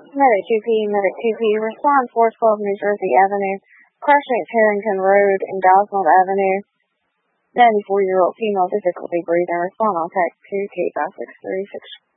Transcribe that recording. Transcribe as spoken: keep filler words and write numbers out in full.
Medic two P, Medic two P, respond four twelve New Jersey Avenue, crash at Harrington Road and Doswell Avenue. ninety-four-year-old female difficulty breathing. Respond on text two K five six three six